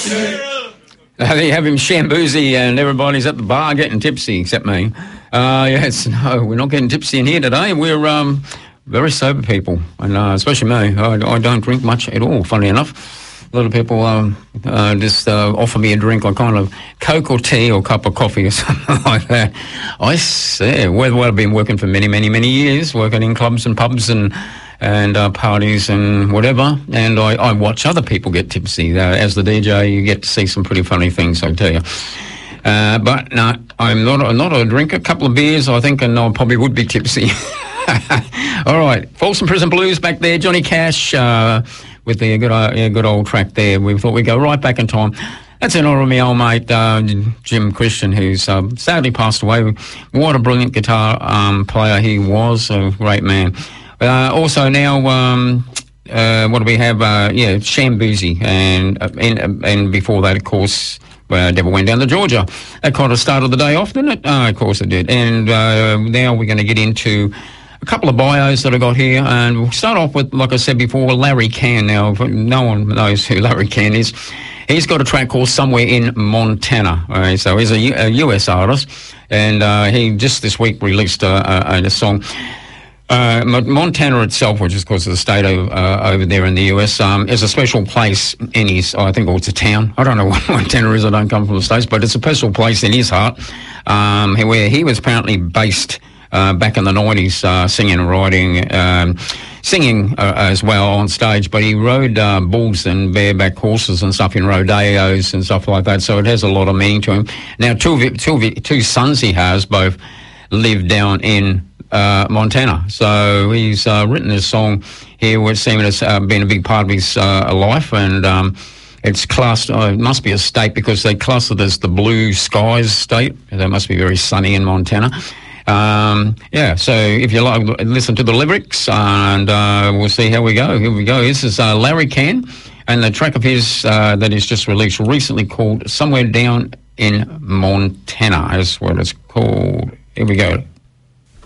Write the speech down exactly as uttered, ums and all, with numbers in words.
They have him shamboozy and everybody's at the bar getting tipsy except me. Uh, yes, no, we're not getting tipsy in here today. We're um, very sober people, and uh, especially me. I, I don't drink much at all, funny enough. A lot of people um, uh, just uh, offer me a drink, like kind of Coke or tea or cup of coffee or something like that. I say, well, well, I've been working for many, many, many years, working in clubs and pubs and and uh, parties and whatever, and I, I watch other people get tipsy. Uh, as the D J, you get to see some pretty funny things, I tell you. Uh, but no, I'm not, I'm not a drinker. A couple of beers, I think, and I probably would be tipsy. All right, Folsom Prison Blues back there, Johnny Cash uh, with the good, uh, yeah, good old track there. We thought we'd go right back in time. That's in honour of my old mate, uh, Jim Christian, who's uh, sadly passed away. What a brilliant guitar um, player he was, a great man. Uh, also now, um, uh, what do we have? Uh, yeah, Shamboozy, and, uh, and and before that, of course, uh, Devil Went Down to Georgia. That kind of started the day off, didn't it? Oh, of course it did. And uh, now we're going to get into a couple of bios that I got here, and we'll start off with, like I said before, Larry Cann. Now, no one knows who Larry Cann is. He's got a track called Somewhere in Montana. All right, so he's a, U- a U S artist, and uh, he just this week released a, a, a song. Uh, Montana itself, which is, of course, the state of, uh, over there in the U S, um, is a special place in his, I think, oh, it's a town. I don't know what Montana is. I don't come from the States, but it's a special place in his heart, um, where he was apparently based uh, back in the nineties, uh, singing and writing, um, singing uh, as well on stage, but he rode uh, bulls and bareback horses and stuff in rodeos and stuff like that, so it has a lot of meaning to him. Now, two, of it, two, of it, two sons he has both live down in Uh, Montana. So he's uh, written this song here, which seems to have uh, been a big part of his uh, life, and um, it's classed, uh, it must be a state because they class it as the Blue Skies state. That must be very sunny in Montana. Um, yeah, so if you like, listen to the lyrics, and uh, we'll see how we go. Here we go. This is uh, Larry Cann, and the track of his uh, that is just released recently called Somewhere Down in Montana is what it's called. Here we go.